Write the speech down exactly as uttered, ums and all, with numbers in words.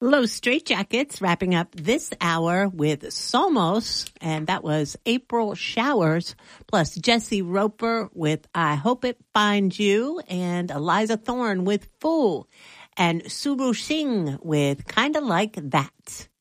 Los Straitjackets wrapping up this hour with Somos, and that was April Showers, plus Jesse Roper with I Hope It Finds You, and Eliza Thorne with Fool, and Suru Singh with Kinda Like That.